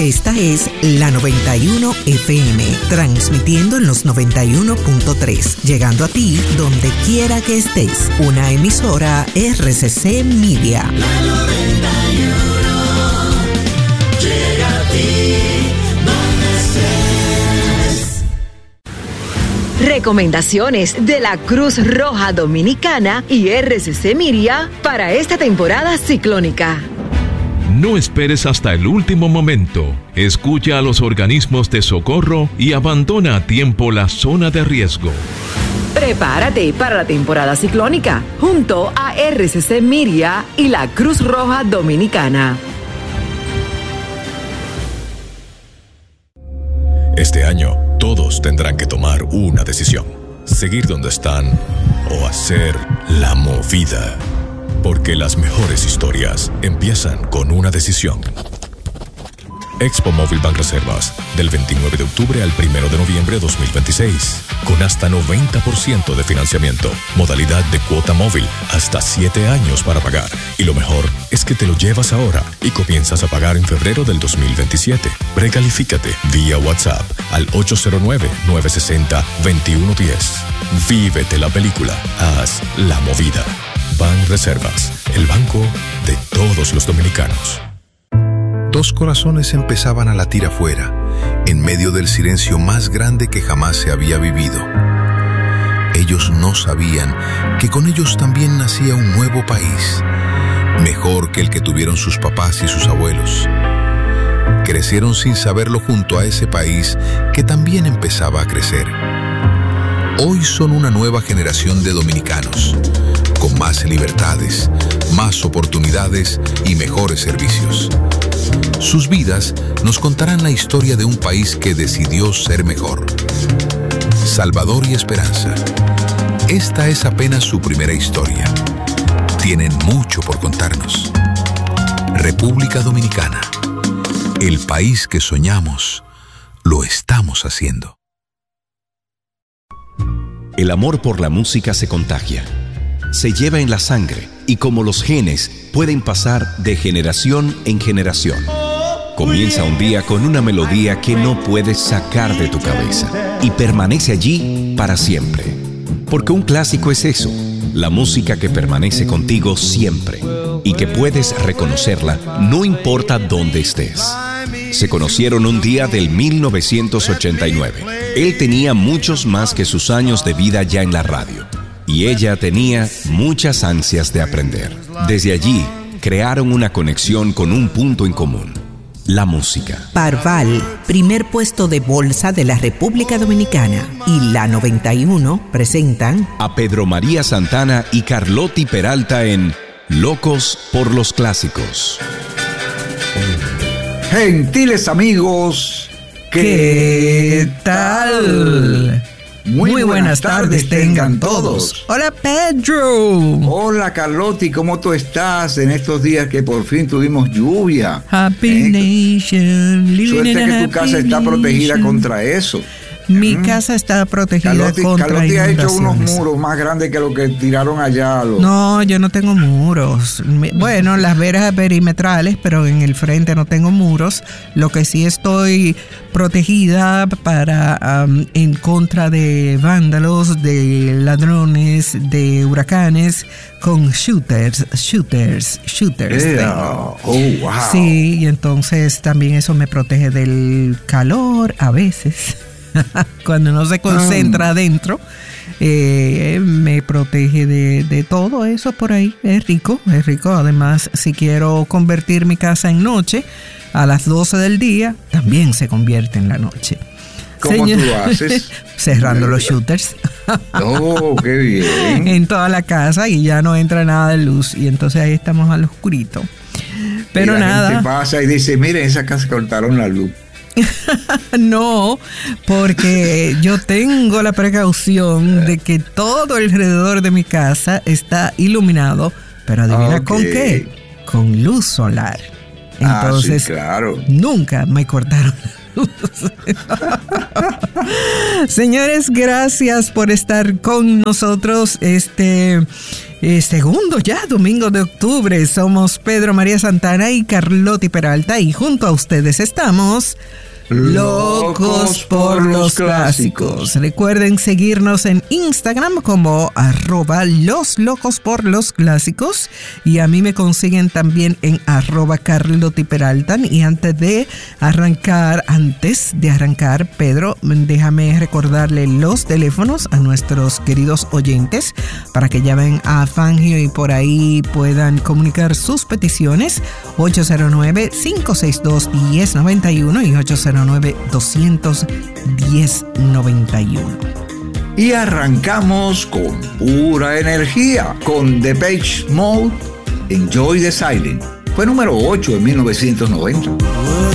Esta es la 91 FM, transmitiendo en los 91.3, llegando a ti donde quiera que estés. Una emisora RCC Media. La 91 llega a ti donde estés. Recomendaciones de la Cruz Roja Dominicana y RCC Media para esta temporada ciclónica. No esperes hasta el último momento. Escucha a los organismos de socorro y abandona a tiempo la zona de riesgo. Prepárate para la temporada ciclónica junto a RCC Media y la Cruz Roja Dominicana. Este año, todos tendrán que tomar una decisión: seguir donde están o hacer la movida. Porque las mejores historias empiezan con una decisión. Expo Móvil Banreservas, del 29 de octubre al 1 de noviembre de 2026, con hasta 90% de financiamiento, modalidad de cuota móvil, hasta 7 años para pagar. Y lo mejor es que te lo llevas ahora y comienzas a pagar en febrero del 2027. Precalifícate vía WhatsApp al 809-960-2110. Vívete la película, haz la movida. Banreservas, el banco de todos los dominicanos. Dos corazones empezaban a latir afuera, en medio del silencio más grande que jamás se había vivido. Ellos no sabían que con ellos también nacía un nuevo país, mejor que el que tuvieron sus papás y sus abuelos. Crecieron sin saberlo junto a ese país que también empezaba a crecer. Hoy son una nueva generación de dominicanos, con más libertades, más oportunidades y mejores servicios. Sus vidas nos contarán la historia de un país que decidió ser mejor. Salvador y Esperanza. Esta es apenas su primera historia. Tienen mucho por contarnos. República Dominicana. El país que soñamos, lo estamos haciendo. El amor por la música se contagia. Se lleva en la sangre y como los genes pueden pasar de generación en generación. Comienza un día con una melodía que no puedes sacar de tu cabeza y permanece allí para siempre. Porque un clásico es eso, la música que permanece contigo siempre y que puedes reconocerla no importa dónde estés. Se conocieron un día del 1989. Él tenía muchos más que sus años de vida ya en la radio. Y ella tenía muchas ansias de aprender. Desde allí, crearon una conexión con un punto en común: la música. Parval, primer puesto de bolsa de la República Dominicana, y la 91 presentan a Pedro María Santana y Carlotti Peralta en Locos por los Clásicos. Gentiles amigos, ¿qué tal? Muy buenas tardes tengan todos. Hola Pedro. Hola Carlotti, ¿cómo tú estás en estos días que por fin tuvimos lluvia? Happy Nation. Suerte que tu casa está protegida contra eso. Mi casa está protegida contra Carlotti ha hecho unos inundaciones. muros más grandes que los que tiraron allá. No, yo no tengo muros. Bueno, las veras perimetrales, pero en el frente no tengo muros. Lo que sí estoy protegida para en contra de vándalos, de ladrones, de huracanes, con shooters. Oh, wow. Sí, y entonces también eso me protege del calor a veces. Cuando no se concentra adentro, me protege de todo eso por ahí. Es rico. Además, si quiero convertir mi casa en noche, a las 12 del día, también se convierte en la noche. ¿Cómo tú lo haces? Cerrando los shooters. Oh, qué bien. En toda la casa y ya no entra nada de luz. Y entonces ahí estamos al oscurito. Pero y la nada. gente pasa y dice, miren, esa casa cortaron la luz. No, porque yo tengo la precaución de que todo alrededor de mi casa está iluminado, pero adivina con qué, con luz solar. Entonces, sí, claro. Nunca me cortaron la luz. Señores, gracias por estar con nosotros Segundo ya, domingo de octubre. Somos Pedro María Santana y Carlotti Peralta y junto a ustedes estamos... Locos por los clásicos. Recuerden seguirnos en Instagram como @loslocos_por_los_clásicos y a mí me consiguen también en @Carlotti_Peralta. Y antes de arrancar, Pedro, déjame recordarle los teléfonos a nuestros queridos oyentes para que llamen a Fangio y por ahí puedan comunicar sus peticiones. 809-562-1091 y 809-210-91. Y arrancamos con pura energía, con Depeche Mode, Enjoy the Silence. Fue número 8 en 1990.